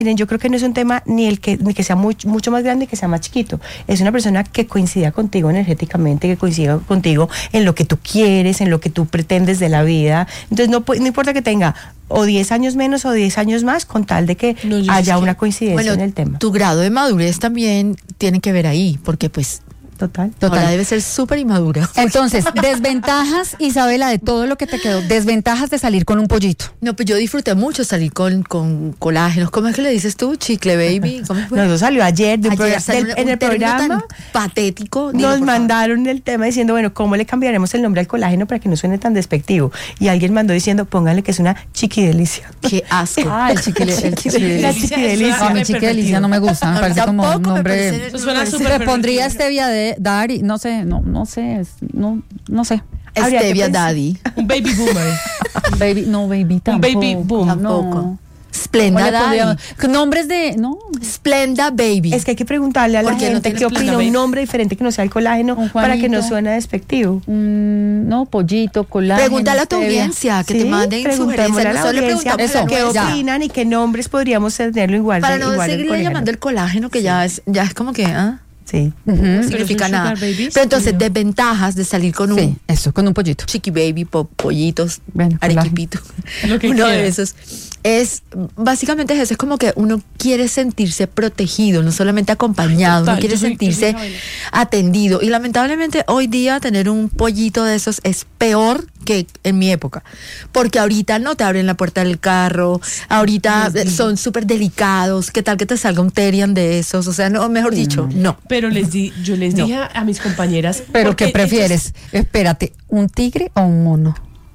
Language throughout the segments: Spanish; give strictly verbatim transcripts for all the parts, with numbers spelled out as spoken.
Miren, yo creo que no es un tema ni el que ni que sea muy, mucho más grande ni que sea más chiquito. Es una persona que coincida contigo energéticamente, que coincida contigo en lo que tú quieres, en lo que tú pretendes de la vida. Entonces no, no importa que tenga o diez años menos o diez años más, con tal de que no, haya una coincidencia bueno, en el tema. Tu grado de madurez también tiene que ver ahí, porque pues Total. Total. Ahora debe ser súper inmadura. Entonces, desventajas, Isabela, de todo lo que te quedó, desventajas de salir con un pollito. No, pues yo disfruté mucho salir con, con colágenos. ¿Cómo es que le dices tú? Chicle baby. ¿Cómo fue? No, eso salió ayer, de ayer programa, salió del, un, en el un programa patético. Nos digo, mandaron el tema diciendo, bueno, ¿cómo le cambiaremos el nombre al colágeno para que no suene tan despectivo? Y alguien mandó diciendo, póngale que es una chiquidelicia. Qué asco. Ah, el chiquidelicia. El chiquidelicia. La chiquidelicia. A mi chiquidelicia no me gusta, me parece como un nombre. Eso suena súper. Le pondría stevia de Dari, no sé. No, no sé, no, no sé. Stevia Daddy. Un baby boomer. Baby, no, baby tampoco. Un baby boom. Tampoco. No. Splenda Daddy. Nombres de, no. Splenda Baby. Es que hay que preguntarle a la gente no qué opina un nombre diferente que no sea el colágeno para que no suene despectivo. Mm, no, pollito, colágeno. Pregúntale a tu audiencia, que sí, te manden sugerencias. A la audiencia eso, qué ya. opinan y qué nombres podríamos tenerlo igual. Para de, no igual seguirle llamando el colágeno, que sí. ya es ya es como que... ¿ah? Sí. Uh-huh. No significa nada. Pero entonces, desventajas de salir con un... Sí, eso, con un pollito. Chiqui baby, po, pollitos, bueno, arequipito. Lo que uno quiera. de esos. Es, básicamente es eso, es como que uno quiere sentirse protegido, no solamente acompañado, Total, uno quiere yo soy- sentirse yo soy atendido. Y lamentablemente hoy día tener un pollito de esos es peor que en mi época. Porque ahorita no te abren la puerta del carro, ahorita son súper delicados, ¿qué tal que te salga un Terian de esos? O sea, no, mejor dicho, no. Pero les di, yo les No. dije a, a mis compañeras. Pero porque ¿qué prefieres? Espérate, ¿un tigre o un mono?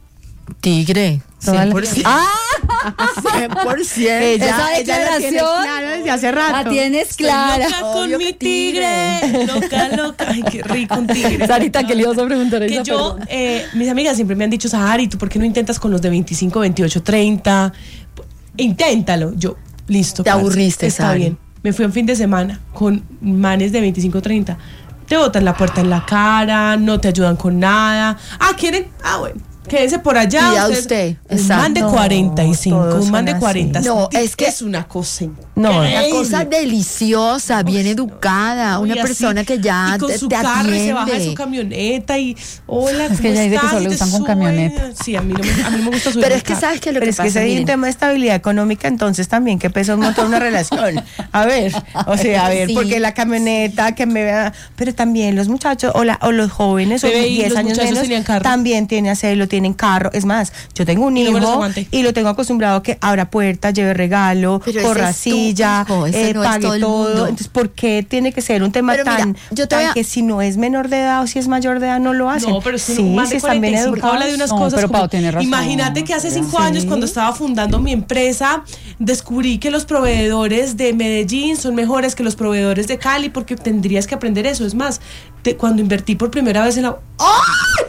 Tigre, Toda la- cien por ciento. ¡Ah! cien por ciento. Ella, Esa ella lo tiene declaración claro desde hace rato. La tienes Estoy clara. loca con Obvio mi que tigre. tigre. Loca, loca. Ay, qué rico un tigre. Sarita, ¿qué le ibas a preguntar a Que esa yo, persona? eh, mis amigas siempre me han dicho, Sahari, ¿tú por qué no intentas con los de veinticinco, veintiocho, treinta? Inténtalo. Yo, listo. Te parce, aburriste, Está Sari. bien. Me fui un fin de semana con manes de veinticinco, treinta. Te botan la puerta en la cara, no te ayudan con nada. Ah, ¿quieren? Ah, bueno. Quédense por allá. Y ya ustedes- usted, Un exacto. man de cuarenta y cinco, todos un man son de así. cuarenta. No, es que- es una cosa No, Una increíble. cosa deliciosa, bien educada, Uy, una así, persona que ya y con te, su te carro y se baja de su atiende. camioneta y hola, Es que ¿cómo ella dice que estás? solo Y te usan con sube. camioneta. Sí, a mí no me, a mí no me gusta subir Pero en es que carro. sabes que lo Pero que es que pasa, ese hay un miren, tema de estabilidad económica, entonces también que pesa un montón una relación. A ver, o sea, a ver, Sí. porque la camioneta que me vea, pero también los muchachos o, la, o los jóvenes o Bebé, y diez los años muchachos menos tenían carro. también tienen hacerlo, tienen carro. Es más, yo tengo un Y no me los hijo aguanté. y lo tengo acostumbrado a que abra puertas, lleve regalo, Pero ese corra es tu silla, hijo, ese eh, no es pague todo el todo. mundo. Entonces, ¿por qué tiene que ser un tema Pero mira, tan, yo te tan voy a- que si no es menor de edad o si es mayor de edad no lo hacen? No, pero si sí, un man si de están bien cuarenta y cinco educados. habla de unas No, cosas pero como, Pau tiene razón. imagínate que hace cinco Sí. años cuando estaba fundando mi empresa descubrí que los proveedores de Medellín son mejores que los proveedores de Cali porque tendrías que aprender eso. Es más, te- cuando invertí por primera vez en la... ¡Oh!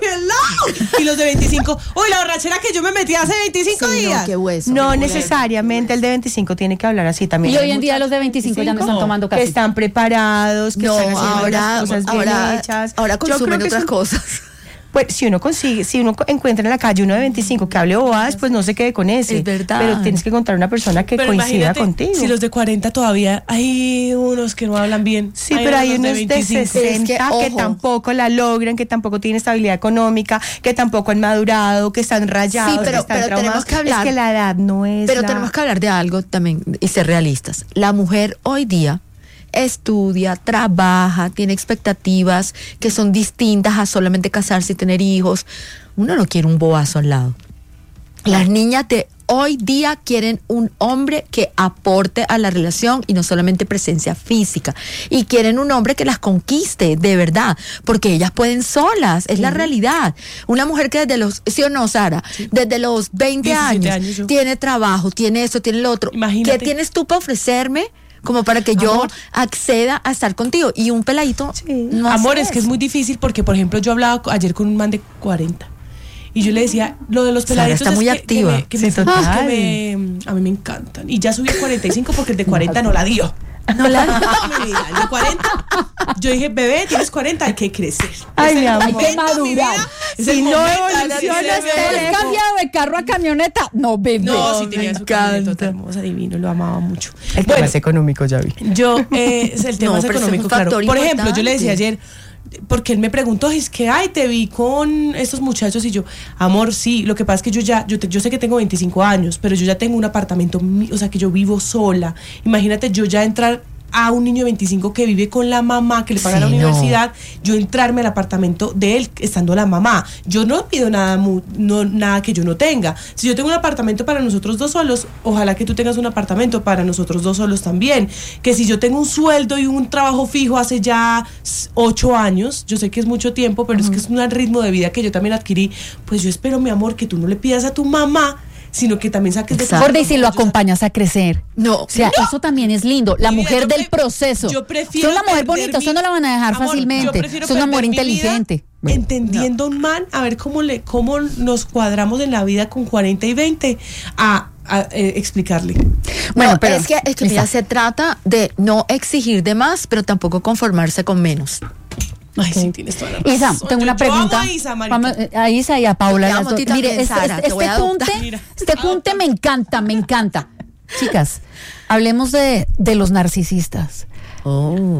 ¡Hello! Y los de veinticinco, uy, la borrachera que yo me metí hace veinticinco sí, días. no, qué hueso. No qué necesariamente el de veinticinco tiene que hablar así también. Y Hay hoy en día muchas- los de veinticinco ya no están tomando que café. están preparados, que No, están haciendo ahora, las cosas bien ahora, hechas. ahora Yo creo consumen que otras es un- cosas. Pues si uno consigue, si uno encuentra en la calle uno de veinticinco que hable bobadas, pues no se quede con ese. Es verdad. Pero tienes que encontrar una persona que Pero coincida imagínate, contigo. si los de cuarenta todavía hay unos que no hablan bien. Sí, pero hay unos de veinticinco. sesenta Es que, que, ojo. tampoco la logran, que tampoco tienen estabilidad económica, que tampoco han madurado, que están rayados, Sí, pero- que están pero tenemos traumados. que hablar- Es que la edad no es Pero la- tenemos que hablar de algo también y ser realistas. La mujer hoy día estudia, trabaja, tiene expectativas que son distintas a solamente casarse y tener hijos. Uno no quiere un bobazo al lado. Las niñas de hoy día quieren un hombre que aporte a la relación y no solamente presencia física. Y quieren un hombre que las conquiste, de verdad, porque ellas pueden solas, es la realidad. Una mujer que desde los, ¿sí o no, Sara? Desde los veinte diecisiete años, años yo. tiene trabajo, tiene eso, tiene lo otro. Imagínate. ¿Qué tienes tú para ofrecerme? Como para que yo Amor. acceda a estar contigo. Y un peladito Sí. no Amor, hace es que es eso. muy difícil porque, por ejemplo, yo hablaba co- ayer con un man de cuarenta y yo le decía, lo de los Sara peladitos está es muy que, activa. que me, que Sí, me- total. que me- a mí me encantan. Y ya subí a cuarenta y cinco porque el de cuarenta no la dio. No la No, mi vida, yo cuarenta. Yo dije, bebé, tienes cuarenta, hay que crecer. Ay, Es el mi amor. momento, Hay que madurar. mi vida, es Si el no momento, evolucionas, sí, te bebé. ¿Has cambiado de carro a camioneta? No, bebé. No, sí me tenía su encanta. camioneta hermosa, divino, lo amaba mucho. El tema es económico, ya vi. Yo, eh, es el tema No, es pero ese es un económico, claro. factor Por ejemplo, yo le decía importante. ayer, porque él me preguntó, es que, ay, te vi con estos muchachos y yo, amor, sí, lo que pasa es que yo ya, yo, te- yo sé que tengo veinticinco años, pero yo ya tengo un apartamento, mi- o sea, que yo vivo sola. Imagínate yo ya entrar a un niño de veinticinco que vive con la mamá, que le paga Sí, la no. universidad, yo entrarme al apartamento de él estando la mamá. Yo no pido nada, mu- no, nada que yo no tenga. Si yo tengo un apartamento para nosotros dos solos, ojalá que tú tengas un apartamento para nosotros dos solos también. Que si yo tengo un sueldo y un trabajo fijo hace ya s- ocho años, yo sé que es mucho tiempo, pero es que es un ritmo de vida que yo también adquirí, pues yo espero, mi amor, que tú no le pidas a tu mamá, sino que también saques de tu Exacto. Gorda, y si lo Yo- acompañas a crecer. No. O sea, eso también es lindo. La Mira, mujer yo del pre- proceso. Yo prefiero Es una mujer perder bonita, mi- eso no la van a dejar Amor, yo fácilmente. prefiero Es una mujer perder mi vida inteligente. Bueno, entendiendo un man, a ver cómo le cómo nos cuadramos en la vida con cuarenta y veinte, a, a, eh, explicarle. Bueno, No, pero es que, es que Lisa, mira, se trata de no exigir de más, pero tampoco conformarse con menos. Ay, sí, tienes toda la razón. Isa, tengo una Yo- yo amo pregunta. a Isa, marica. Vamos, eh, a Isa y a Paula. Yo te las amo a dos. ti también, Mire, este, Sara, este, te voy a este adoptar. junte, Mira, este junte me encanta, me encanta. Chicas, hablemos de, de los narcisistas. Oh,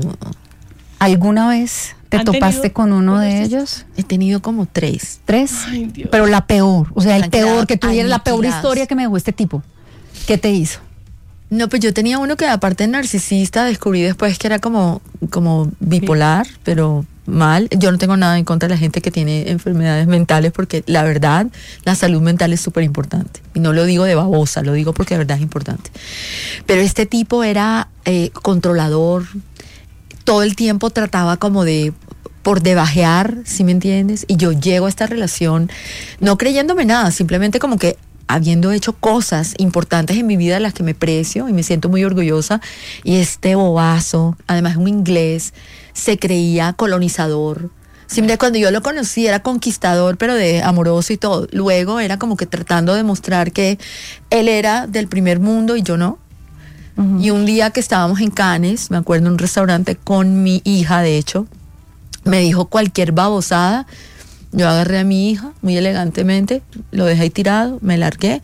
¿Alguna vez te ¿Han topaste tenido con uno de narcisistas? ellos? he tenido como tres. ¿Tres? Ay, Dios. Pero la peor, o sea, el Han quedado peor, que tuviera la peor aniquilados. historia que me dejó este tipo. ¿Qué te hizo? No, pues yo tenía uno que aparte de narcisista, descubrí después que era como, como bipolar, pero mal. Yo no tengo nada en contra de la gente que tiene enfermedades mentales, porque la verdad, la salud mental es súper importante. Y no lo digo de babosa, lo digo porque de verdad es importante. Pero este tipo era eh, controlador, todo el tiempo trataba como de por debajear, ¿sí me entiendes? Y yo llego a esta relación no creyéndome nada, simplemente como que habiendo hecho cosas importantes en mi vida de las que me precio y me siento muy orgullosa, y este bobazo, además un inglés, se creía colonizador. Siempre cuando yo lo conocí era conquistador, pero de amoroso y todo. Luego era como que tratando de mostrar que él era del primer mundo y yo no. Uh-huh. Y un día que estábamos en Cannes, me acuerdo en un restaurante con mi hija, de hecho, me dijo cualquier babosada. Yo agarré a mi hija muy elegantemente, lo dejé ahí tirado, me largué,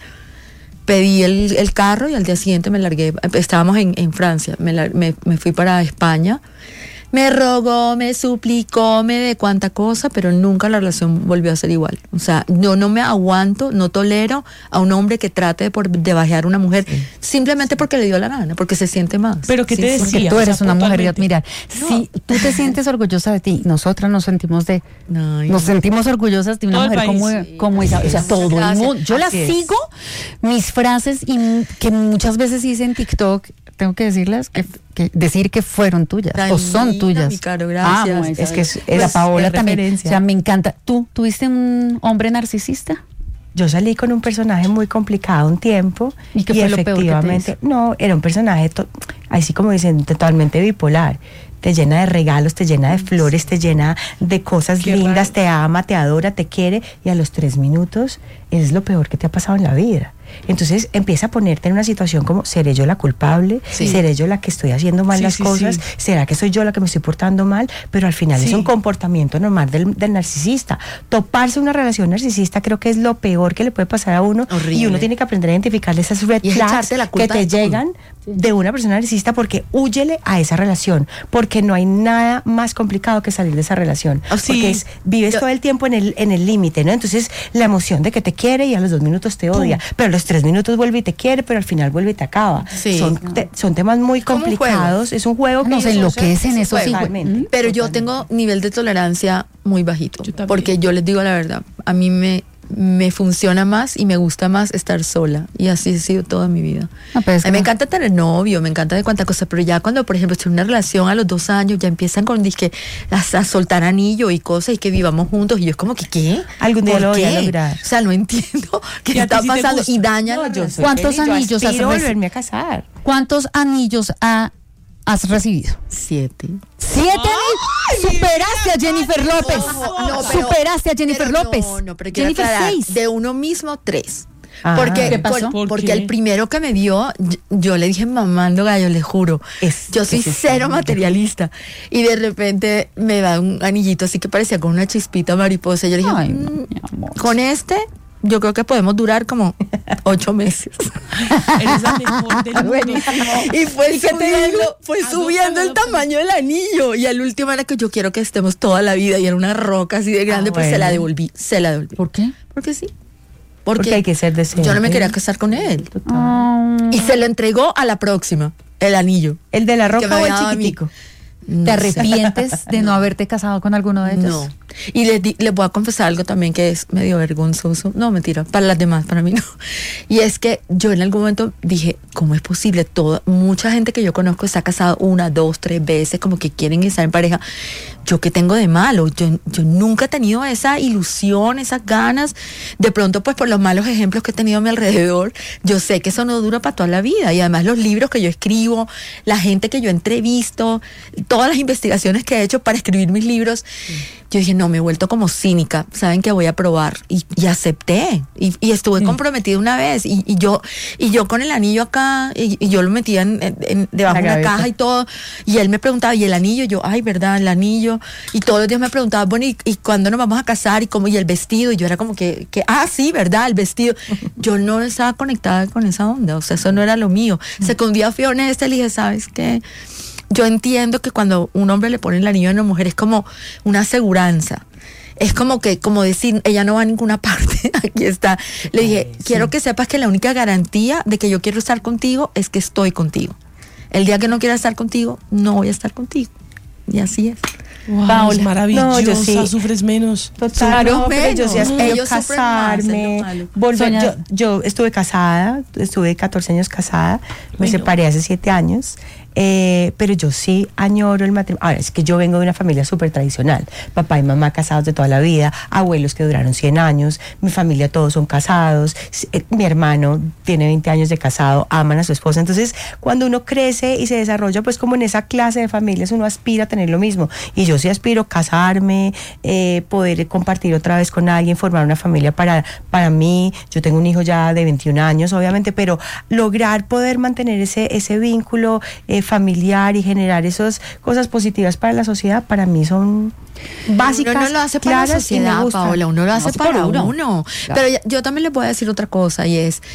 pedí el, el carro y al día siguiente me largué. Estábamos en, en Francia, me, me, me fui para España. Me rogó, me suplicó, me de cuánta cosa, pero nunca la relación volvió a ser igual. O sea, yo no me aguanto, no tolero a un hombre que trate de, por, de bajear a una mujer sí. simplemente porque le dio la gana, porque se siente más. Pero ¿qué sí, te decía? Porque tú eres o sea, una mujer de puntualmente. admirar. No. Si tú te sientes orgullosa de ti, nosotras nos sentimos de, Ay, nos sentimos orgullosas de una todo mujer como, sí. como Isa. O sea, todo Gracias. el mundo. Yo la Así sigo, mis frases y que muchas veces hice en TikTok. Tengo que decirlas que, que decir que fueron tuyas Ay, o son mira, tuyas. mi caro, gracias. Amo esa. Es que es, Es la es- Paola es también. referencia. O sea, me encanta. ¿Tú tuviste un hombre narcisista? Yo salí con un personaje muy complicado un tiempo. ¿Y qué fue lo peor que te efectivamente, hizo? no, era un personaje, to- así como dicen, totalmente bipolar. Te llena de regalos, te llena de flores, te llena de cosas Qué lindas, raro. te ama, te adora, te quiere, y a los tres minutos es lo peor que te ha pasado en la vida. Entonces empieza a ponerte en una situación como, ¿seré yo la culpable? Sí. ¿Seré yo la que estoy haciendo mal Sí, las sí, cosas? sí. ¿Será que soy yo la que me estoy portando mal? Pero al final es Sí. un comportamiento normal del, del narcisista. Toparse una relación narcisista creo que es lo peor que le puede pasar a uno. Horrible. Y uno tiene que aprender a identificar esas red Y es flags echarse la que culpa te de todo. llegan de una persona narcisista, porque húyele a esa relación, porque no hay nada más complicado que salir de esa relación. Oh, sí. Porque es, vives Yo- todo el tiempo en el en el límite, ¿no? Entonces la emoción de que te quiere y a los dos minutos te odia, pero a los tres minutos vuelve y te quiere, pero al final vuelve y te acaba. Sí. Son, te- son temas muy Como un complicados, es un juego que Nos ellos enloquecen usan esos hijos. totalmente. Pero yo Totalmente. tengo nivel de tolerancia muy bajito. Yo también. Porque yo les digo la verdad, a mí me, me funciona más y me gusta más estar sola. Y así ha sido toda mi vida. No, pero es a mí me como- encanta tener novio, me encanta de cuánta cosa, pero ya cuando, por ejemplo, estoy en una relación a los dos años, ya empiezan con disque a, a soltar anillo y cosas y que vivamos juntos. Y yo es como que, ¿qué? Algún día ¿Por lo voy a qué? lograr. O sea, no entiendo qué ¿Y a ti está sí te pasando gusta? y daña No, la yo relación. soy ¿Cuántos feliz, yo anillos has aspiro a reci- volverme a casar. ¿Cuántos anillos ha- has recibido? Siete. ¡Siete anillos! ¡Superaste a Jennifer López! Ojo, no, pero- ¡Superaste a Jennifer pero Jennifer López. No, no, pero quiero Jennifer aclarar, seis. de uno mismo, tres. Ah, porque, ¿qué pasó? por- ¿Por porque qué? el primero que me dio, yo, yo le dije mamando gallo, le juro. Es- yo soy es eso. cero materialista. Y de repente me da un anillito así que parecía con una chispita mariposa. Y yo le dije, Ay, "Mm, no, mi amor. con este, yo creo que podemos durar como ocho meses. Eres la mejor del mundo. Y fue ¿Y qué te subiendo, dijo? fue Adóptalo, subiendo el adóptalo. tamaño del anillo. Y al último era que yo quiero que estemos toda la vida. Y era una roca así de grande, Ah, pues se la bueno. devolví. Se la devolví. ¿Por qué? Porque sí. Porque hay que ser decente. yo no me quería casar con él. Ah, Y se lo entregó a la próxima, el anillo. ¿El de la que me roca o había el dado a mí. chiquitico? No ¿Te sé. arrepientes de no haberte casado con alguno de ellos? No. Y les, di- les voy a confesar algo también que es medio vergonzoso. No, mentira, para las demás, para mí no. Y es que yo en algún momento dije, ¿cómo es posible? Toda, mucha gente que yo conozco está casada una, dos, tres veces, como que quieren estar en pareja. ¿Yo qué tengo de malo? Yo, yo nunca he tenido esa ilusión, esas ganas. De pronto, pues por los malos ejemplos que he tenido a mi alrededor, yo sé que eso no dura para toda la vida. Y además los libros que yo escribo, la gente que yo entrevisto, todas las investigaciones que he hecho para escribir mis libros, yo dije, no, me he vuelto como cínica, saben que voy a probar, y, y acepté, y, y estuve comprometida una vez, y, y yo y yo con el anillo acá, y, y yo lo metía en, en- en- debajo La de una gaveta. caja y todo, y él me preguntaba, ¿y el anillo? Yo, ay, ¿verdad? El anillo, y todos los días me preguntaba, bueno, ¿y, y cuándo nos vamos a casar? Y cómo, y el vestido, y yo era como que, que ah, sí, ¿verdad? El vestido. Yo no estaba conectada con esa onda, o sea, eso no era lo mío. O sea, que un día fui honesta y le dije, ¿sabes qué? Yo entiendo que cuando un hombre le pone el anillo a una mujer es como una aseguranza. Es como que, como decir, ella no va a ninguna parte, aquí está. Le dije, quiero que sepas que la única garantía de que yo quiero estar contigo es que estoy contigo. El día que no quiera estar contigo, no voy a estar contigo. Y así es. Wow, Paola, es maravillosa, no, yo sí. sufres menos. Total, Claro, no, pero yo sí menos. aspiro Ellos sufren más, es lo casarme, malo. volver. Sonia- Yo, yo estuve casada, estuve catorce años casada, me Bueno. separé hace siete años, eh, pero yo sí añoro el matrimonio. Ahora, es que yo vengo de una familia súper tradicional, papá y mamá casados de toda la vida, abuelos que duraron cien años, mi familia todos son casados, s- eh, mi hermano tiene veinte años de casado, aman a su esposa. Entonces, cuando uno crece y se desarrolla, pues como en esa clase de familias, uno aspira a tener lo mismo. Y yo sí aspiro a casarme, eh, poder compartir otra vez con alguien, formar una familia para, para mí. Yo tengo un hijo ya de veintiún años, obviamente, pero lograr poder mantener ese, ese vínculo eh, familiar y generar esas cosas positivas para la sociedad, para mí son básicas. Uno no lo hace para la claras y me sociedad, gustan. Paola, uno lo hace hace por para uno. uno. Claro. Pero ya- yo también les voy a decir otra cosa, y es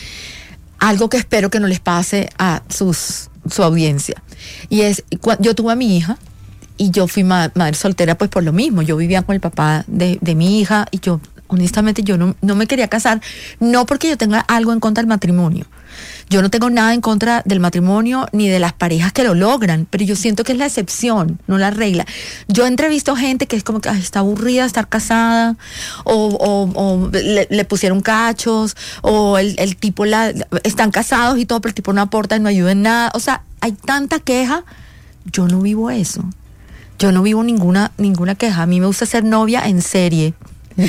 algo que espero que no les pase a sus su audiencia. Y es, cua- yo tuve a mi hija, y yo fui ma- madre soltera pues por lo mismo. Yo vivía con el papá de, de mi hija, y yo, honestamente, yo no, no me quería casar, no porque yo tenga algo en contra del matrimonio. Yo no tengo nada en contra del matrimonio ni de las parejas que lo logran, pero yo siento que es la excepción, no la regla. Yo entrevisto gente que es como que ay, está aburrida de estar casada, o, o- o le, le pusieron cachos, o el, el tipo la, están casados y todo, pero el tipo no aporta, no ayuda en nada. O sea, hay tanta queja. Yo no vivo eso. Yo no vivo ninguna, ninguna queja. A mí me gusta ser novia en serie. No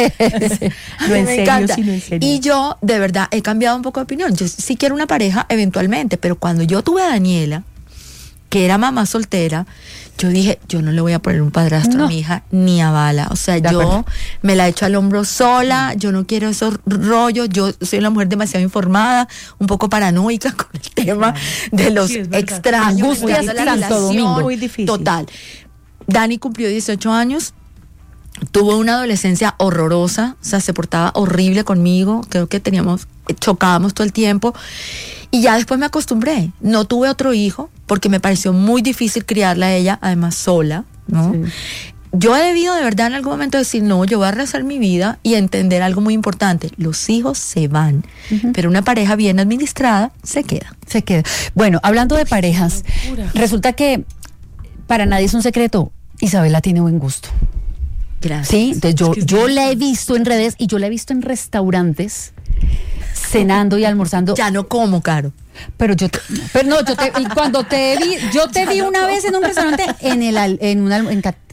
en Me serio, encanta. sino en serio. Y yo, de verdad, he cambiado un poco de opinión. Yo sí quiero una pareja eventualmente, pero cuando yo tuve a Daniela, que era mamá soltera, yo dije, yo no le voy a poner un padrastro No. a mi hija ni a bala. O sea, De yo acuerdo. me la echo al hombro sola, yo no quiero esos rollos, yo soy una mujer demasiado informada, un poco paranoica con el tema de los Sí, es verdad. extraños. Angustias cuidando la Santo relación. Domingo. Muy difícil. Total. Dani cumplió dieciocho años. Tuvo una adolescencia horrorosa, o sea, se portaba horrible conmigo, creo que teníamos, chocábamos todo el tiempo, y ya después me acostumbré. No tuve otro hijo, porque me pareció muy difícil criarla a ella, además sola, ¿no? Sí. Yo he debido de verdad en algún momento decir, no, yo voy a rehacer mi vida y entender algo muy importante, los hijos se van, pero una pareja bien administrada se queda. Se queda. Bueno, hablando de parejas, locura. resulta que para nadie es un secreto, Isabela tiene buen gusto. Gracias. Sí, entonces yo, Es que es yo difícil. la he visto en redes y yo la he visto en restaurantes cenando y almorzando. Ya no como, Caro. Pero yo te, pero no, yo te, y cuando te vi, yo te vi una vez en un restaurante en el al- en una en Cat-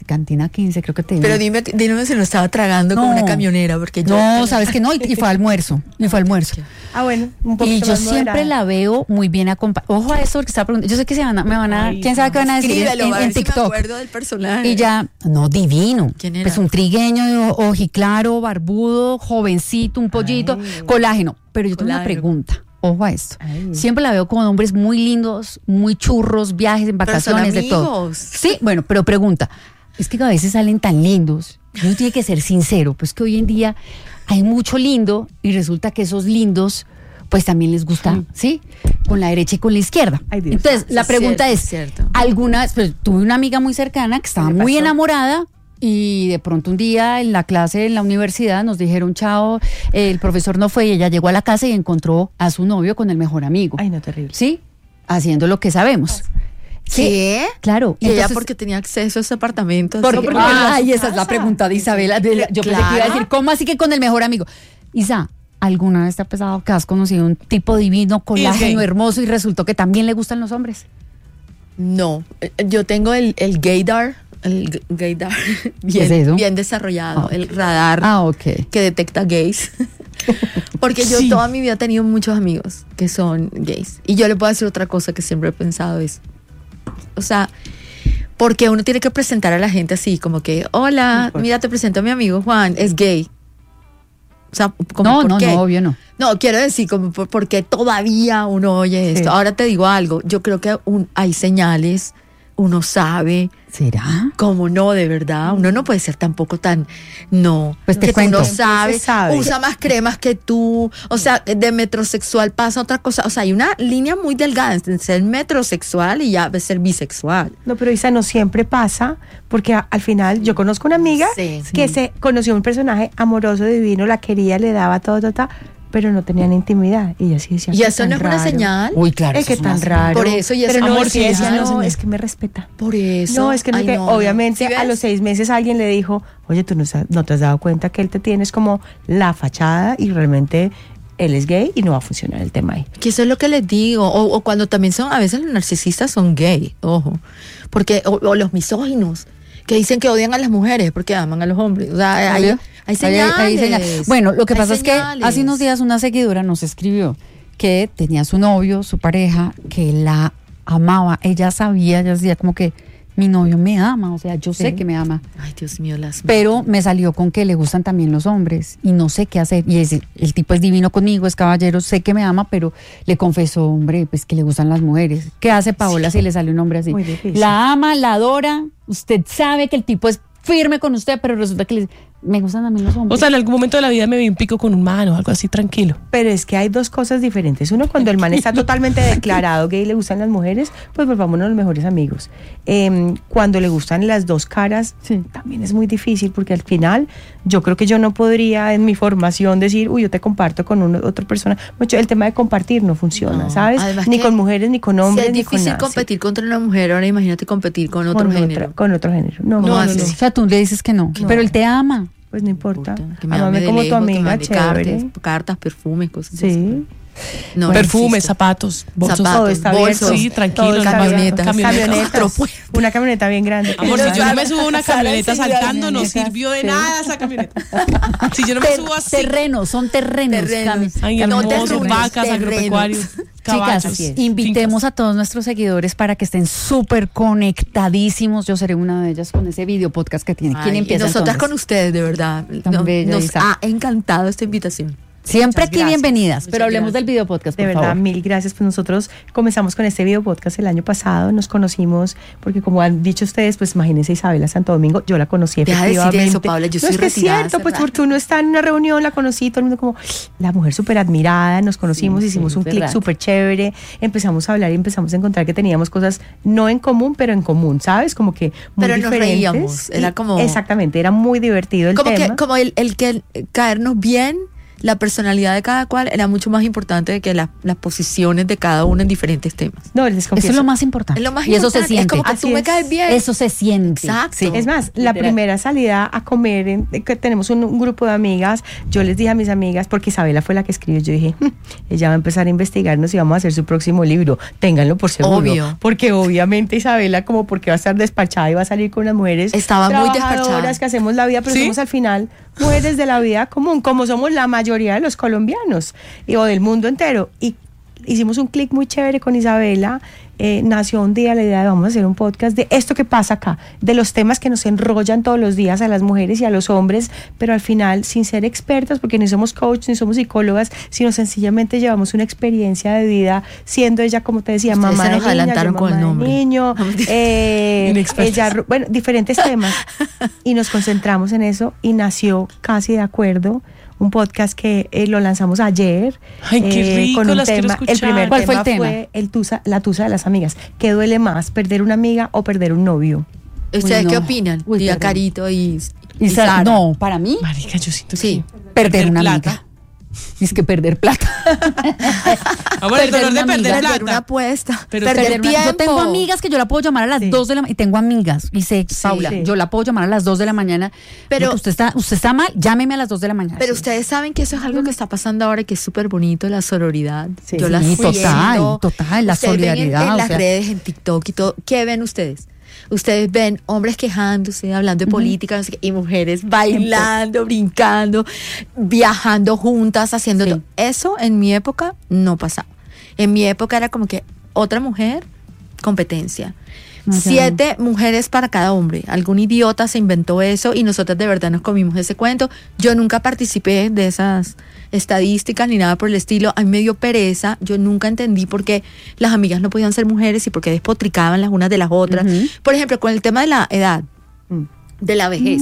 Cantina quince, creo que te digo. Pero dime, dime si lo estaba tragando No. como una camionera, porque yo... No, sabes que no, y, y fue almuerzo, y fue almuerzo. Ah, bueno, un Y poquito yo más siempre moderada. la veo muy bien acompañada. Ojo a eso porque estaba preguntando. Yo sé que se van a, me van a, Ay, quién sabe qué van a decir en, Escríbelo, en- a en ver si me TikTok. acuerdo del personaje. Y ya, no, divino. ¿Quién era? Pues un trigueño, de o- ojiclaro, barbudo, jovencito, un pollito, colágeno. Pero yo tengo una Colágeno. pregunta. Ojo a esto. Ay. Siempre la veo con hombres muy lindos, muy churros, viajes, en Pero son vacaciones, de todo. amigos. Sí, bueno, pero pregunta. Es que a veces salen tan lindos. Uno tiene que ser sincero. Pues que hoy en día hay mucho lindo y resulta que esos lindos pues también les gusta, ¿sí? Con la derecha y con la izquierda. Ay, Dios. Entonces, la Es pregunta cierto, es, es cierto. algunas, pues tuve una amiga muy cercana que estaba ¿Qué le muy pasó? enamorada y de pronto un día en la clase en la universidad nos dijeron chao, el profesor no fue y ella llegó a la casa y encontró a su novio con el mejor amigo. Ay, no, terrible. ¿Sí? Haciendo lo que sabemos. Sí, ¿Qué? claro. Y ella Entonces, porque tenía acceso a ese apartamento. porque, así. ay, esa es la casa. pregunta de Isabela. de la- yo pensé que iba a decir, ¿cómo así que con el mejor amigo? Isa, ¿alguna vez te ha pasado que has conocido un tipo divino, colágeno, gay. hermoso y resultó que también le gustan los hombres? No, eh, yo tengo el, el gaydar, el g- gaydar bien, es eso? bien desarrollado, Ah, el radar Ah, ok. que detecta gays. Porque yo Sí. toda mi vida he tenido muchos amigos que son gays. Y yo le puedo decir otra cosa que siempre he pensado es, o sea, porque uno tiene que presentar a la gente así, como que, hola, mira, te presento a mi amigo Juan, es gay. O sea, como, No, ¿por no, qué? no, obvio no. No, quiero decir, como por- porque todavía uno oye esto. Sí. Ahora te digo algo, yo creo que un- hay señales, uno sabe, ¿Será? como no, de verdad, uno no puede ser tampoco tan, no, Pues te que tú cuento. no Siempre sabes, se sabe. usa más cremas que tú, o sea, de metrosexual pasa otra cosa, o sea, hay una línea muy delgada entre ser metrosexual y ya ser bisexual. No, pero Isa, no siempre pasa, porque a- al final yo conozco una amiga Sí. que se conoció un personaje amoroso, divino, la quería, le daba todo, todo, todo, pero no tenían intimidad. Y ella sí decía, Y "Qué eso tan no es una raro". señal. Uy, claro. Es eso que es una tan señal. raro. Por eso, y es pero no, amor, es que sí, ella eso es decía, una no, señal. es que me respeta. Por eso. No, es que, no, Ay, que no, no. obviamente ¿Sí a ves? los seis meses alguien le dijo, oye, tú no, sa- no te has dado cuenta que él te tienes como la fachada y realmente él es gay y no va a funcionar el tema ahí. Que eso es lo que les digo. O, o cuando también son, a veces los narcisistas son gay, ojo. Porque, o, o los misóginos, que dicen que odian a las mujeres porque aman a los hombres. O sea, hay, ¿Obvio? hay Ahí- señales. ahí señales. Bueno, lo que Hay pasa es que señales. hace unos días una seguidora nos escribió que tenía su novio, su pareja, que la amaba. Ella sabía, ella decía como que mi novio me ama, o sea, yo sé Sí. que me ama. Ay, Dios mío, las... Pero me salió con que le gustan también los hombres y no sé qué hacer. Y es, el tipo es divino conmigo, es caballero, sé que me ama, pero le confesó, hombre, pues que le gustan las mujeres. ¿Qué hace Paola si le sale un hombre así? Muy difícil. La ama, la adora, usted sabe que el tipo es firme con usted, pero resulta que le, me gustan también los hombres. O sea, en algún momento de la vida me vi un pico con un man o algo así, tranquilo. Pero es que hay dos cosas diferentes. Uno, cuando el man está totalmente declarado gay y le gustan las mujeres, pues volvámonos los mejores amigos. Eh, cuando le gustan las dos caras, Sí. también es muy difícil, porque al final yo creo que yo no podría en mi formación decir, uy, yo te comparto con una, otra persona. Mucho, el tema de compartir no funciona, No, ¿sabes? además Ni que con mujeres, ni con hombres, Si es ni con difícil nada, sí. competir contra una mujer, ahora imagínate competir con otro Con género. otra- con otro género. No, No, no, no, no, no. O sea, tú le dices que no, No. pero él te ama. pues no importa. Puta, que me Ámame ame de como tu lejos, que me amiga, mande chévere. cartas, cartas, perfumes, cosas así. Sí. No, Perfumes, insisto. zapatos, bolsos. Zapatos, Todo está bolsos, abierto. sí, tranquilo, Todo está camionetas. abierto. Camionetas. Camionetas. Una camioneta bien grande. Amor, si yo no me subo a una Sara camioneta enseguida saltando, no camionetas, sirvió de sí. nada esa camioneta. Si yo no me Ter- subo así. terrenos, son terrenos. Terrenos. Cami. Ay, No hermosos, terruños, vacas, terrenos. agropecuarios, caballos. Chicas, invitemos a todos nuestros seguidores para que estén súper conectadísimos. Yo seré una de ellas con ese video podcast que tiene. ¿Quién Ay, empieza y nosotras entonces? con ustedes, de verdad. Tan No- bella, nos Isa. ha encantado esta invitación. Siempre Muchas aquí gracias. bienvenidas, Muchas pero hablemos gracias. del video podcast, De por verdad, favor. mil gracias. Pues nosotros comenzamos con este video podcast el año pasado, nos conocimos, porque como han dicho ustedes, pues imagínense Isabela Santo Domingo, yo la conocí Deja de decir efectivamente. eso, Paula, yo no, soy es que es retirada cierto, hace pues rato. porque uno está en una reunión, la conocí, todo el mundo como, la mujer súper admirada, nos conocimos, Sí, hicimos sí, un es clic verdad. súper chévere, empezamos a hablar y empezamos a encontrar que teníamos cosas no en común, pero en común, ¿sabes? Como que muy Pero nos diferentes. reíamos, era Y- como- Exactamente, era muy divertido el Como tema. que, como el, el que caernos bien la personalidad de cada cual era mucho más importante que la, las posiciones de cada uno en diferentes temas. No, les confieso. Eso es lo más importante. Es lo más y eso se importante. siente. Es como que Así tú me es. caes bien. Eso se siente. Exacto. Sí. Es más, la Literal. primera salida a comer, en- que tenemos un, un grupo de amigas, yo les dije a mis amigas, porque Isabela fue la que escribió, yo dije, "Hmm, ella va a empezar a investigarnos y vamos a hacer su próximo libro, ténganlo por seguro". Obvio. Porque obviamente Isabela, como porque va a estar despachada y va a salir con las mujeres Estaba muy trabajadoras despachada. que hacemos la vida, pero ¿Sí? somos al final mujeres de la vida común, como somos la mayoría de los colombianos y, o del mundo entero. Y hicimos un clic muy chévere con Isabela. Eh, nació un día la idea de vamos a hacer un podcast de esto que pasa acá, de los temas que nos enrollan todos los días a las mujeres y a los hombres, pero al final sin ser expertas, porque ni somos coach ni somos psicólogas, sino sencillamente llevamos una experiencia de vida, siendo ella, como te decía, Ustedes mamá se de nos niña, adelantaron yo con el mamá de nombre. niño, eh, Inexpertas. ella, bueno, diferentes temas, y nos concentramos en eso y nació Casi de Acuerdo, un podcast que eh, lo lanzamos ayer. Ay, qué rico, con un las quiero tema. escuchar. El primer ¿Cuál fue tema el tema? fue el tusa, la tusa de las amigas. ¿Qué duele más, perder una amiga o perder un novio? ¿Ustedes Uy, qué no. opinan? Uy, Diga perdón. Carito y, y Y Sara- Sara. no, para mí, Marica, yo siento Sí. que perder una plata. amiga. Es que perder plata. Ah, bueno, el Perder dolor de una perder amiga. Perder una plata. apuesta. Pero perder Perder una- tiempo. Yo tengo amigas que yo la puedo llamar a las Sí. dos de la mañana. Y tengo amigas. Y sé, Paula, sí. yo la puedo llamar a las dos de la mañana. Pero- Pero usted está, usted está mal, llámeme a las dos de la mañana. Pero Sí. ustedes saben que eso es algo que está pasando ahora, que es súper bonito, la sororidad. Sí. Yo la Sí, siento. total, total, la Ustedes ven en- solidaridad, En, o las sea. redes, en TikTok y todo. ¿Qué ven ustedes? Ustedes ven hombres quejándose, hablando de política, no sé qué, y mujeres bailando, brincando, viajando juntas, haciendo Sí. todo. Eso en mi época no pasaba. En mi época era como que otra mujer, competencia. O sea, Siete mujeres para cada hombre. Algún idiota se inventó eso y nosotros de verdad nos comimos ese cuento. Yo nunca participé de esas estadísticas ni nada por el estilo. A mí me dio pereza. Yo nunca entendí por qué las amigas no podían ser mujeres y por qué despotricaban las unas de las otras. Ujú. Por ejemplo, con el tema de la edad, Mm. de la vejez.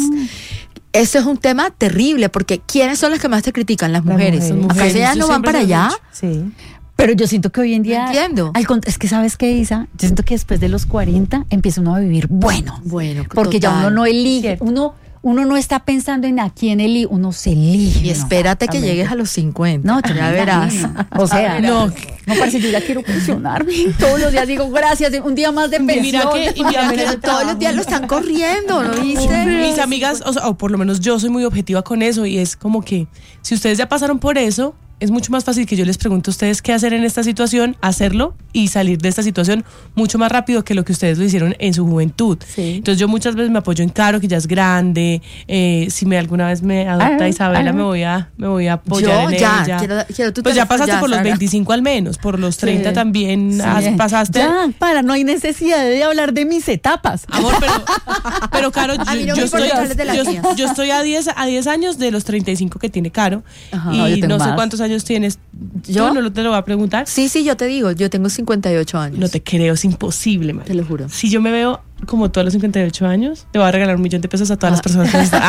Eso es un tema terrible porque ¿quiénes son las que más te critican? Las Las mujeres. mujeres. ¿Acaso Mujeres, ellas yo no van siempre para lo he allá? dicho. Sí. Pero yo siento que hoy en día. No entiendo. al cont- es que, ¿sabes qué, Isa? Yo siento que después de los cuarenta empieza uno a vivir bueno. Bueno, Porque ya total. uno no elige. Cierto. Uno, uno no está pensando en a quién elige, uno se elige. Y ¿no? espérate que llegues a los cincuenta. No, ya ya verás. O sea, No. no, no parece, yo ya quiero pensionarme. Todos los días digo gracias, un día más de Mira pensión. que- y mira que- Pero todos los días lo están corriendo, ¿no viste? Mis amigas, o, sea, o por lo menos yo soy muy objetiva con eso y es como que si ustedes ya pasaron por eso, es mucho más fácil que yo les pregunte a ustedes qué hacer en esta situación, hacerlo y salir de esta situación mucho más rápido que lo que ustedes lo hicieron en su juventud. Sí. Entonces yo muchas veces me apoyo en Caro, que ya es grande, eh, si me alguna vez me adopta Ah, Isabela, ah. me voy a me voy a apoyar Yo en ya, ella. quiero- quiero tu pues ya teléfono pasaste ya, por los Sara. veinticinco al menos, por los treinta Sí. también has- pasaste. Ya, para, no hay necesidad de hablar de mis etapas. Amor, pero, pero Caro, A mí yo, no me yo importa estoy, hablar de las yo, mías. yo estoy a diez a diez años de los treinta y cinco que tiene Caro. Ajá. Y No, yo no, tengo sé más. cuántos años tienes. ¿Yo? Yo no lo- te lo voy a preguntar. Sí, sí, yo te digo, yo tengo cincuenta y ocho años. No te creo, es imposible, man. Te lo juro. Si yo me veo como todos los cincuenta y ocho años, te voy a regalar un millón de pesos a todas las personas que me están.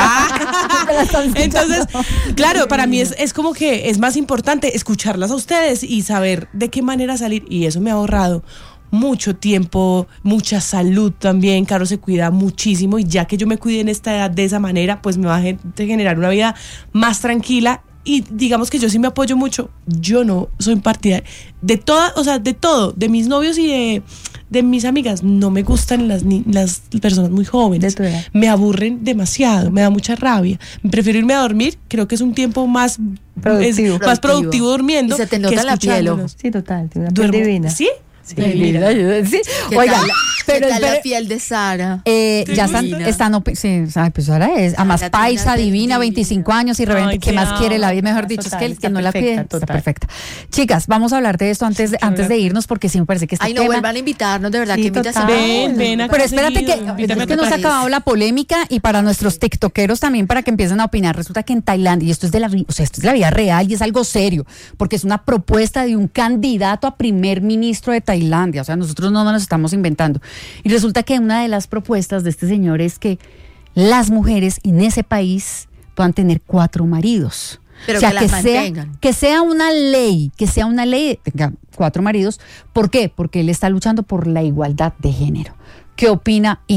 ¡Ah! Entonces, claro, para mí es, es como que es más importante escucharlas a ustedes y saber de qué manera salir. Y eso me ha ahorrado mucho tiempo, mucha salud también. Caro se cuida muchísimo y ya que yo me cuide en esta edad de esa manera, pues me va a gen- generar una vida más tranquila. Y digamos que yo sí me apoyo mucho. Yo no soy partidaria de toda, o sea, de todo, de mis novios y de, de mis amigas. No me gustan las, ni- las personas muy jóvenes. De tu edad. Me aburren demasiado, me da mucha rabia. Prefiero irme a dormir, creo que es un tiempo más Productivo. es más productivo durmiendo. Y se te que nota la piel, escuchándonos. ojo. Sí, total, tiene una piel Duermo- divina. ¿Sí? Sí. Mira. Sí. ¿Qué Oigan, tal, pero, ¿qué tal la pero- piel de Sara? Eh, ¿Te ya están, gusta? están opi- sí, ay, pues ahora es, además Sara, paisa, tiene una divina, piel veinticinco años y rebelde, Ay, ¿qué te más amo. quiere la vida? Mejor Total, dicho, es que el está que no la perfecta, pide, está total. perfecta. Chicas, vamos a hablar de esto antes de, antes de irnos porque sí me parece que este Ay, no tema... vuelvan a invitarnos, de verdad, Sí, que invitación. total. Ven, ven acá. Pero espérate que, seguido, es invítame que a no se ha París. acabado la polémica y para nuestros tiktokeros también para que empiecen a opinar. Resulta que en Tailandia, y esto es de la, vi- o sea, esto es de la vida real y es algo serio, porque es una propuesta de un candidato a primer ministro de Tailandia. O sea, nosotros no nos estamos inventando. Y resulta que una de las propuestas de este señor es que las mujeres en ese país puedan tener cuatro maridos. Pero o sea, que las sea, mantengan. que sea una ley, que sea una ley de tenga cuatro maridos. ¿Por qué? Porque él está luchando por la igualdad de género. ¿Qué opina Isa?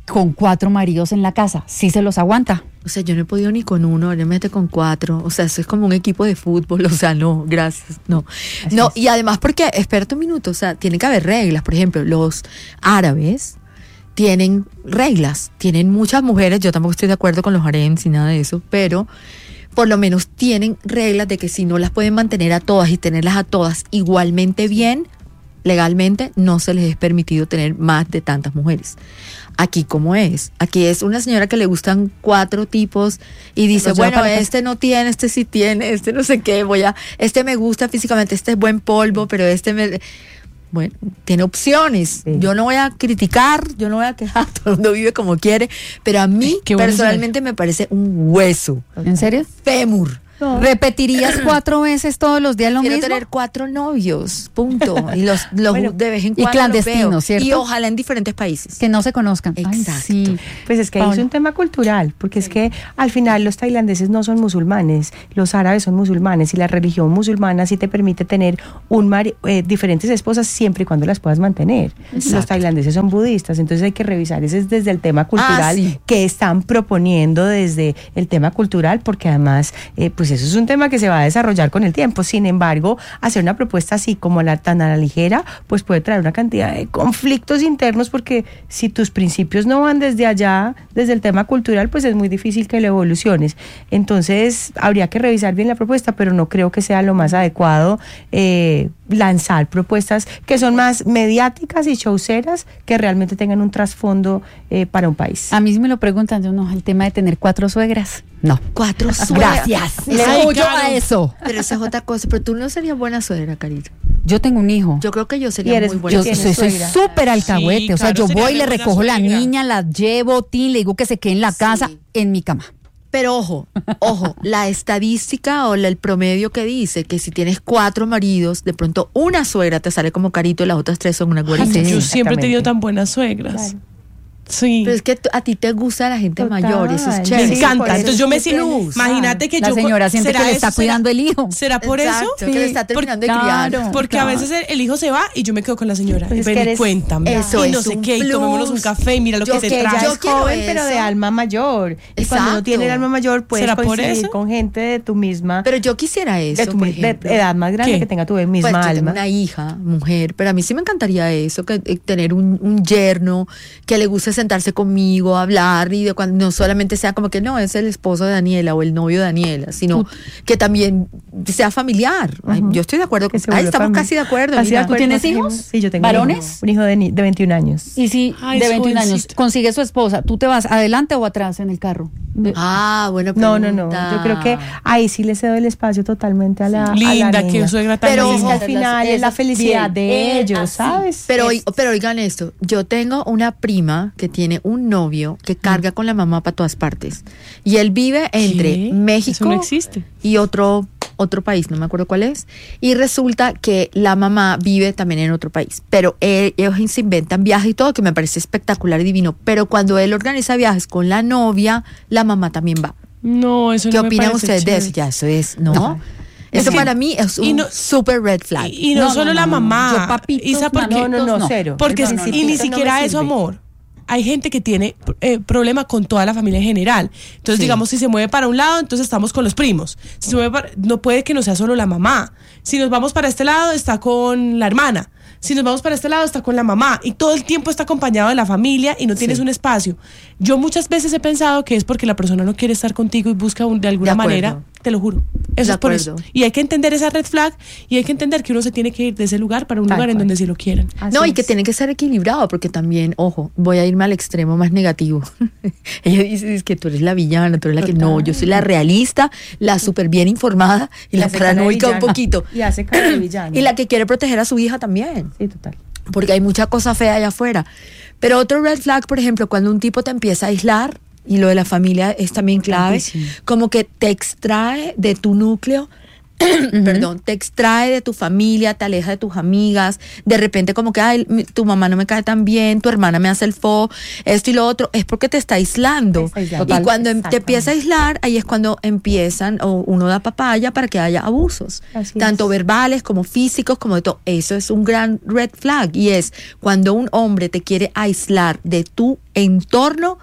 con cuatro maridos en la casa. ¿Sí se los aguanta? O sea, yo no he podido ni con uno, ahora me mete con cuatro. O sea, eso es como un equipo de fútbol. O sea, no, gracias, no. Así No, es. y además porque, espérate un minuto, o sea, tiene que haber reglas. Por ejemplo, los árabes tienen reglas. Tienen muchas mujeres, yo tampoco estoy de acuerdo con los harems y nada de eso, pero por lo menos tienen reglas de que si no las pueden mantener a todas y tenerlas a todas igualmente bien, legalmente no se les es permitido tener más de tantas mujeres. Aquí, ¿cómo es? Aquí es una señora que le gustan cuatro tipos y dice, Los lleva bueno, para la casa. este no tiene, este sí tiene, este no sé qué, voy a, este me gusta físicamente, este es buen polvo, pero este me... Bueno, tiene opciones. Sí. Yo no voy a criticar, yo no voy a quejar, todo el mundo vive como quiere, pero a mí Qué bueno personalmente me parece un hueso. ¿En serio? Fémur. ¿Repetirías cuatro veces todos los días lo Quiero mismo? tener cuatro novios, punto. Y los, los Bueno, de vez en y cuando clandestinos, los veo. ¿cierto? Y ojalá en diferentes países. Que no se conozcan. Ay, Exacto. sí. Pues es que ahí es Paola. un tema cultural, porque es que al final los tailandeses no son musulmanes, los árabes son musulmanes y la religión musulmana sí te permite tener un mari- eh, diferentes esposas siempre y cuando las puedas mantener. Los tailandeses son budistas, entonces hay que revisar ese es desde el tema cultural sí. que están proponiendo desde el tema cultural, porque además eh, pues eso es un tema que se va a desarrollar con el tiempo. Sin embargo, hacer una propuesta así como la tan a la ligera, pues puede traer una cantidad de conflictos internos, porque si tus principios no van desde allá, desde el tema cultural, pues es muy difícil que lo evoluciones. Entonces, habría que revisar bien la propuesta, pero no creo que sea lo más adecuado eh, lanzar propuestas que son más mediáticas y showceras que realmente tengan un trasfondo eh, para un país. A mí sí me lo preguntan, yo no, el tema de tener cuatro suegras. No. Cuatro suegras. Gracias. Ay, Le huyo claro. a eso. Pero esa es otra cosa. Pero tú no serías buena suegra, Carito. Yo tengo un hijo. Yo creo que yo Y sería eres- muy buena Yo ¿tienes soy soy suegra? súper alcahuete, Sí, o sea, claro, yo sería voy, le una buena recojo la suegra. niña, la llevo, tin, le digo que se quede en la Sí. casa, en mi cama. Pero ojo, ojo, la estadística o la- el promedio que dice que si tienes cuatro maridos, de pronto una suegra te sale como Carito y las otras tres son una güerita. sí. Yo siempre he tenido exactamente. tan buenas suegras. Claro. Sí. Pero es que tú- a ti te gusta la gente Total. mayor, eso es Me chévere. Me Sí, encanta. por eso Entonces yo es me que siento. tienes- Imagínate que La yo. señora siente ¿será que le eso? está ¿Será- cuidando el hijo. ¿Será por Exacto, eso? que le está terminando de criar. Claro. Porque a veces el, el hijo se va y yo me quedo con la señora. Pues es Ven que y eres- cuéntame. eso y no es sé un qué, y tomémonos un plus. café y mira lo Yo que Que te ella traes. Yo es quiero joven, pero eso. de alma mayor. Y cuando no Exacto. tiene el alma mayor, puedes ¿Será por coincidir eso? con gente de tu misma, Pero yo quisiera de eso, tu por mi- de ejemplo. edad más grande ¿Qué? que tenga tu misma Pues yo tengo alma. una hija, mujer, pero a mí sí me encantaría eso, que eh, tener un, un yerno que le guste sentarse conmigo, hablar y de cuando no solamente sea como que no, es el esposo de Daniela o el novio de Daniela, sino que también sea familiar. Ay, Ujú. yo estoy de acuerdo Que con se Ay, vuelva estamos familia. casi de acuerdo. Casi de mira. acuerdo. ¿Tienes Sí, hijos? Sí, yo tengo ¿Varones? un hijo, un hijo de, ni- de veintiún años. Y si Ay, de es veintiún años jovencito. consigue su esposa, ¿tú te vas adelante o atrás en el carro? De- Ah, bueno, No, no, no. pregunta. Yo creo que ahí sí le cedo el espacio totalmente a la, a la Linda, niña. que suegra tan Pero Es que linda. al final es la Esas- felicidad bien, de eh, ellos, así. ¿sabes? Pero, Es- oi- pero oigan esto, yo tengo una prima que tiene un novio que carga con la mamá para todas partes. Y él vive entre ¿Qué? México Eso no existe. y otro, otro país, no me acuerdo cuál es. Y resulta que la mamá vive también en otro país. Pero él- ellos se inventan viajes y todo, que me parece espectacular y divino. Pero cuando él organiza viajes con la novia, la mamá también va. No, eso ¿Qué no me opinan parece ustedes de chévere. eso? Ya, eso es, ¿no? No. Eso Es que- para mí es y un no- super red flag. Y, y no, No, no, solo no, la no. mamá. Yo, papitos, Isa, porque, no, no, no, no. cero. porque El es- principito y ni no siquiera me eso, sirve. amor. Hay gente que tiene eh, problema con toda la familia en general. Entonces, Sí. digamos, si se mueve para un lado, entonces estamos con los primos. Si se mueve para- no puede que no sea solo la mamá. Si nos vamos para este lado, está con la hermana. Si nos vamos para este lado, está con la mamá. Y todo el tiempo está acompañado de la familia y no tienes Sí. un espacio. Yo muchas veces he pensado que es porque la persona no quiere estar contigo y busca un- de alguna De acuerdo. manera. Te lo juro. Eso De es por eso. acuerdo. Y hay que entender esa red flag y hay que entender que uno se tiene que ir de ese lugar para un Tal lugar en cual. donde sí lo quieran. Así No, y que es. tiene que ser equilibrado, porque también, ojo, voy a irme al extremo más negativo. Ella dice es que tú eres la villana, tú eres la que no, yo soy la realista, la súper bien informada y la hace cara de paranoica un villana. poquito. Y hace cara de villana. Y la que quiere proteger a su hija también, Sí, total. porque hay mucha cosa fea allá afuera. Pero otro red flag, por ejemplo, cuando un tipo te empieza a aislar, y lo de la familia es también clave, Importantísimo. como que te extrae de tu núcleo perdón, te extrae de tu familia, te aleja de tus amigas, de repente como que, ay, mi- tu mamá no me cae tan bien, tu hermana me hace el fo, esto y lo otro, es porque te está aislando. Te está aislando. Y Total, cuando em- te exactamente. empieza a aislar, ahí es cuando empiezan, o uno da papaya para que haya abusos, Así tanto es. verbales como físicos, como de todo. Eso es un gran red flag, y es cuando un hombre te quiere aislar de tu entorno,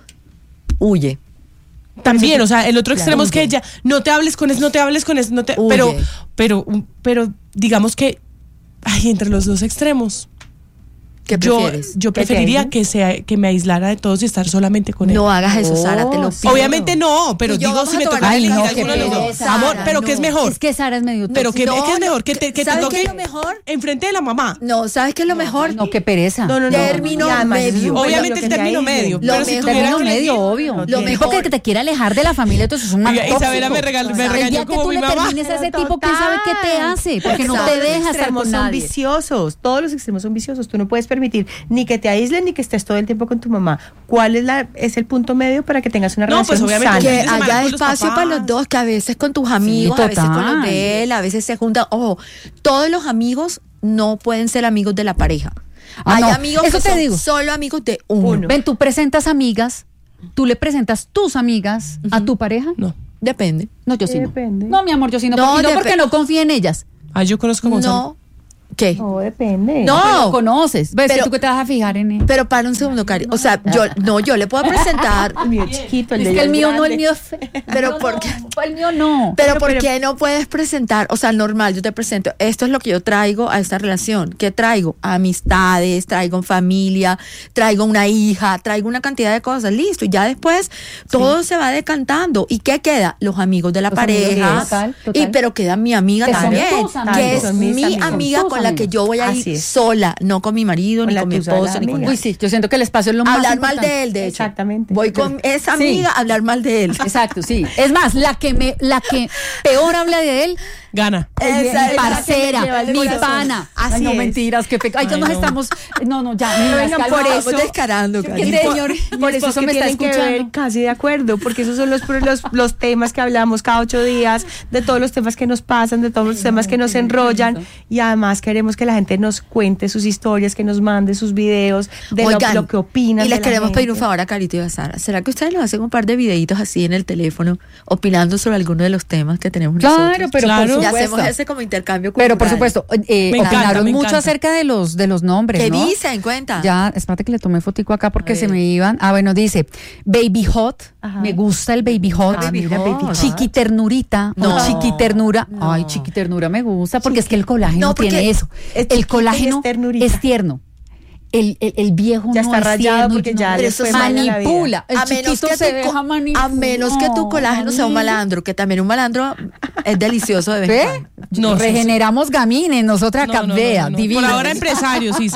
huye. También, o sea, el otro Claro. extremo es que ella, no te hables con eso, no te hables con eso, no te, Huye. pero, pero, pero, digamos que, ay, entre los dos extremos, ¿Qué yo, prefieres? yo ¿Que te preferiría aíslen? que sea, que me aislara de todos y estar solamente con él. No hagas eso, Oh, Sara, te lo sí. pido. Obviamente no, pero Tú y yo digo vamos si a me tomar toca Ay, elegir no, alguno qué de los dos. pereza, Amor, Sara, pero ¿qué es no. mejor? Es que Sara es medio Pero que, No, ¿qué es no, mejor? Que te, que te ¿sabes toque qué es lo mejor? enfrente de la mamá. No, ¿sabes qué es lo mejor? No, qué pereza. No, no, no. Término Y además es medio. muy bueno Obviamente que el te término aíslen. medio. Lo Pero si mejor- tuviera Término que medio, elegir- obvio. Lo Lo mejor- porque que te quiera alejar de la familia, entonces es un mal Oiga, tóxico. Isabela me regaló, me El regañó día que como tú mi le mamá. termines a ese Pero tipo, ¿quién sabe qué te total. hace? Porque no Exacto. te deja Los estar extremos con son nadie. viciosos, todos los extremos son viciosos. Tú no puedes permitir ni que te aíslen ni que estés todo el tiempo con tu mamá. ¿Cuál es la es el punto medio para que tengas una No, pues, relación obviamente sana? fin Que de semana haya con los espacio para los papás. dos, que a veces con tus amigos, a veces con los total. de él, a veces se juntan. Ojo, todos los amigos no pueden ser amigos de la pareja. Ah, Hay no, amigos eso que te son digo. solo amigos de uno. Uno. Ven, tú presentas amigas, tú le presentas tus amigas a tu pareja. No. Depende. No, yo sí no. Depende. No, mi amor, yo sí no. No, porque, no depe- porque no confío en ellas. Ah, yo conozco como son. No. ¿Qué? No, depende. No. Pero lo conoces. ¿Ves? Pero- ¿Tú qué te vas a fijar en él? Pero para un segundo, Cari. O sea, yo no, yo le puedo presentar. El mío es chiquito, el Es de que ella el mío no, grande. el mío es feo. Pero No, ¿por no, qué? El mío no. Pero, Pero- ¿por pero- qué no puedes presentar? O sea, normal, yo te presento, esto es lo que yo traigo a esta relación. ¿Qué traigo? Amistades, traigo familia, traigo una hija, traigo una cantidad de cosas, listo. Y ya después todo se va decantando. ¿Y qué queda? Los amigos de la Los amigos, pareja. total, total. Y pero queda mi amiga Que son también, tus amigos. que es Son mis mi amigos. amiga Tus con la que amigos. yo voy a Así ir es. sola, no con mi marido, Con ni la con mi tusa de la esposo, ni con amiga. Uy, sí, yo siento que el espacio es lo más hablar mal importante. de él, de hecho. Exactamente. Voy con esa Sí. amiga a hablar mal de él. Exacto, sí. Es más, la que me, la que peor habla de él, Gana. Esa mi es la que me parcera, lleva el mi corazón. pana. Así Ay, no, es. mentiras, que pecado. Ay, ya Ay, nos no. estamos. No, no, ya. niñas, vengan, por calmadas. eso- Estamos descarando, ¿Qué Cari. señor? Por Mi eso es esposo que me está tienen que ver escuchando. casi de acuerdo, porque esos son los, los, los temas que hablamos cada ocho días, de todos los temas que nos pasan, de todos los temas que nos enrollan, y además queremos que la gente nos cuente sus historias, que nos mande sus videos, de lo- Oigan, lo, que opinan. y les de la queremos pedir un gente. favor a Carito y a Sara. ¿Será que ustedes nos hacen un par de videitos así en el teléfono, opinando sobre alguno de los temas que tenemos Claro, nosotros? pero Claro. por Y supuesto. hacemos ese como intercambio cultural. Pero por supuesto, eh, Me encanta, opinaron me mucho encanta. acerca de los de los nombres, ¿Qué ¿no? dicen? Cuenta. Ya, espérate que le tomé fotico acá porque A se ver. me iban. Ah, bueno, dice Baby Hot. Ajá. Me gusta el Baby Hot. Ah, mira, Baby Hot. Chiquiternurita. No. No, chiquiternura. No. Ay, chiquiternura me gusta porque es que el colágeno No, porque tiene eso. es El chiquita y colágeno es ternurita. es tierno. El, el, el viejo Ya no está es rayado tierno, porque no, ya pero le eso fue mal en la vida. manipula. El a menos, chiquito que se tu, deja co- manipular. a menos que tu colágeno sea un malandro, que también un malandro es delicioso de vez en ¿Ve? cuando. No, sí, Regeneramos gamines, nosotras No, acá, no, no, vea, no, no. divino. Por ahora empresarios, sí, sí.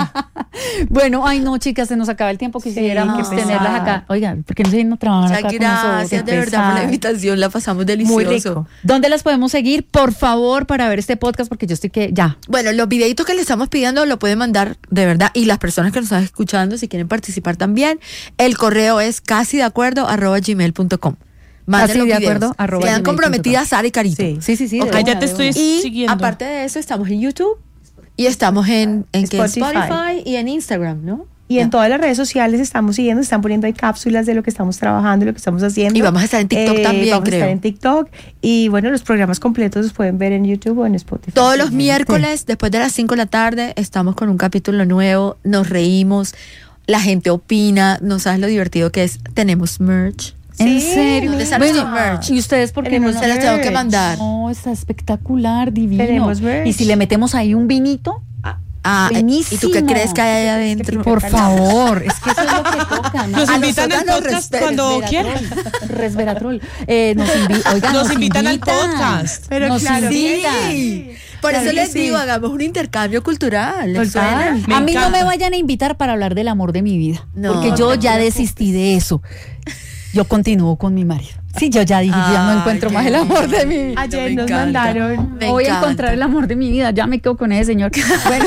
Bueno, ay no, chicas, se nos acaba el tiempo, quisiéramos qué tenerlas pesar. acá. Oigan, ¿por qué no se vienen a trabajar Muchas acá con gracias, nosotros? de verdad, por la pesar. invitación, la pasamos delicioso. Muy rico. ¿Dónde las podemos seguir? Por favor, para ver este podcast, porque yo estoy que ya. Bueno, los videitos que le estamos pidiendo lo pueden mandar de verdad, y las personas que nos están escuchando, si quieren participar también, el correo es casi de acuerdo arroba gmail punto com. Manden Casi los de videos. acuerdo, arroba Quedan gmail punto com. comprometidas Sara y Carito. Sí. Sí, sí, sí. de Ok, Ah, una, ya te de estoy una. Y siguiendo. aparte de eso, estamos en YouTube y estamos en, en ¿qué? Spotify. Spotify y en Instagram, ¿no? Y en todas las redes sociales estamos siguiendo, están poniendo ahí cápsulas de lo que estamos trabajando, lo que estamos haciendo. Y vamos a estar en TikTok también, vamos creo. a estar en TikTok. Y bueno, los programas completos los pueden ver en YouTube o en Spotify. Todos los miércoles, después de las cinco de la tarde, estamos con un capítulo nuevo, nos reímos, la gente opina, no sabes lo divertido que es. Tenemos merch. ¿En Sí, serio? ¿dónde está nuestro Bueno, merch? ¿y ustedes por qué no Tenemos nos- Se las tengo que merch. mandar. No, está espectacular, divino. Tenemos merch. Y si le metemos ahí un vinito, Ah, ¿y buenísimo. tú qué crees que hay ahí adentro? por favor, es que eso es lo que toca. ¿no? Nos A invitan al nosotras nos podcast respetan. cuando quieran. Resveratrol. Resveratrol. Eh, nos, invi- oigan, Nos nos invitan al invitan. podcast. Pero Nos claro que invitan. Sí. Por Claro eso que les sí. digo, hagamos un intercambio cultural. ¿les Total. suena? Me a mí no encanta. me vayan a invitar para hablar del amor de mi vida, No. porque yo ya desistí de eso. Yo continúo con mi marido. Sí, yo ya dije, yo ya no Ay, encuentro qué más el amor de mi vida. lindo, Ayer me nos encanta. mandaron. Me No voy a encanta. encontrar el amor de mi vida, ya me quedo con ese señor. Bueno,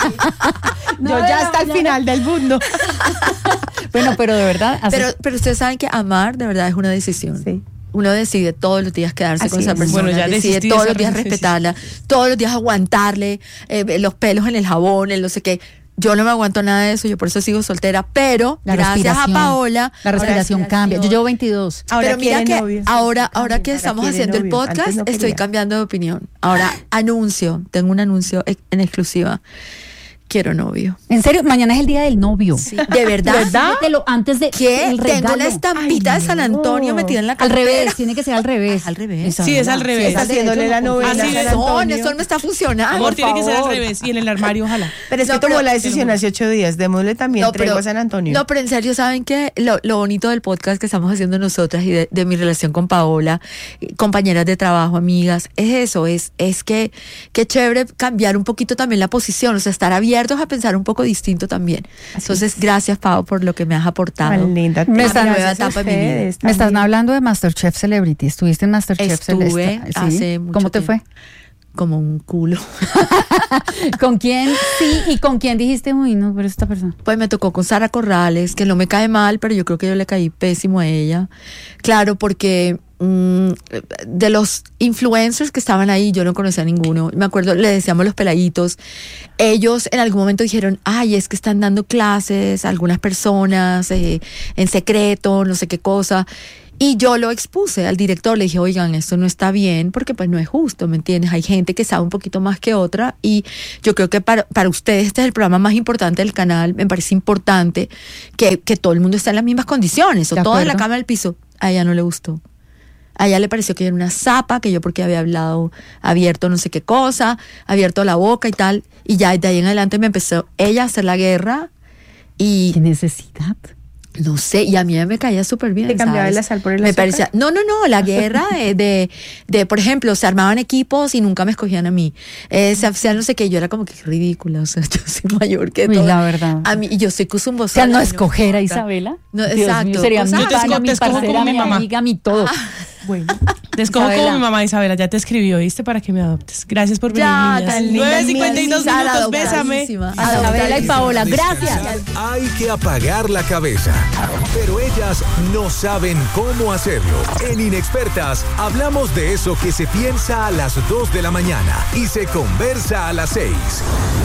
No, Yo de ya la hasta el mañana. final del mundo. bueno, pero de verdad, hace- Pero, pero ustedes saben que amar de verdad es una decisión. Sí. uno decide todos los días quedarse Así con esa es. persona, Bueno, ya decide desistí de todos esa los días relación. respetarla, todos los días aguantarle eh, los pelos en el jabón, el no sé qué. Yo no me aguanto nada de eso, yo por eso sigo soltera, pero La gracias a respiración. Paola. La respiración ahora- cambia. Yo llevo veintidós. Ahora pero mira quiere que novio, sí, ahora, cambia, ahora que ahora estamos quiere haciendo el novio. Antes podcast, no estoy quería. cambiando de opinión. Ahora anuncio, tengo un anuncio ex- en exclusiva. Quiero novio. En serio, mañana es el día del novio. Sí, de verdad. Mételo antes de ¿Qué? el Tengo regalo. una estampita Ay, de San no. Antonio metida en la Al cartera. revés, tiene que ser al revés. Al revés. Esa, Sí, es ¿verdad? al revés. Está haciéndole la novela Así a es. San No, Antonio. eso no me está funcionando. Amor, por tiene que ser al favor. revés. Y en el armario, ojalá. Pero es No, que tomó pero- la decisión hace ocho días. Démosle también No, tregua a San Antonio. No, pero en serio, ¿saben qué? Lo, lo bonito del podcast que estamos haciendo nosotras y de, de mi relación con Paola, y compañeras de trabajo, amigas, es eso, es, es que qué chévere cambiar un poquito también la posición, o sea, estar abiertos a pensar un poco distinto también. Entonces, gracias, Pao, por lo que me has aportado. Tan linda. Me están- Gracias a nueva etapa en mi vida. ustedes Me estás también. hablando de MasterChef Celebrity. ¿Estuviste en MasterChef Estuve Celeste? hace mucho ¿Cómo te tiempo. Como un culo. fue? ¿Con quién sí y con quién dijiste, uy, no, pero esta persona? Pues me tocó con Sara Corrales, que no me cae mal, pero yo creo que yo le caí pésimo a ella. Claro, porque mm, de los influencers que estaban ahí, yo no conocía a ninguno. Me acuerdo, le decíamos los peladitos. Ellos en algún momento dijeron, ay, es que están dando clases a algunas personas eh, en secreto, no sé qué cosa. Y yo lo expuse al director, le dije, oigan, esto no está bien, porque pues no es justo, ¿me entiendes? Hay gente que sabe un poquito más que otra y yo creo que para, para ustedes este es el programa más importante del canal, me parece importante que, que todo el mundo esté en las mismas condiciones, o De todos en la acuerdo. cama del piso. A ella no le gustó. A ella le pareció que yo era una zapa, que yo porque había hablado, abierto no sé qué cosa, abierto la boca y tal, y ya de ahí en adelante me empezó ella a hacer la guerra y... ¿Qué necesidad? No sé, y a mí me caía súper bien. ¿Te cambiaba ¿sabes? la sal por el Me azúcar? parecía, no, no, no, la guerra de, de, de, por ejemplo, se armaban equipos y nunca me escogían a mí. Eh, se hacían no sé qué, yo era como que ridícula, o sea, yo soy mayor que Uy, todo. la verdad. A mí, y yo soy cusumbosa. O sea, no Ay, escoger a me Isabela. No, Dios exacto. mío, sería mi Yo te pana, esco- mi te escojo parcera, como mi mi mamá. amiga, mi todo. Bueno, Te escojo Isabela. como mi mamá, Isabela. Ya te escribió, ¿viste? Para que me adoptes. Gracias por venir, Ya, niñas. tan linda, nueve cincuenta y dos Sara, minutos, bésame. adoptadísima. Isabela y Paola, gracias. Hay que apagar la cabeza. Pero ellas no saben cómo hacerlo. En Inexpertas hablamos de eso que se piensa a las dos de la mañana y se conversa a las seis.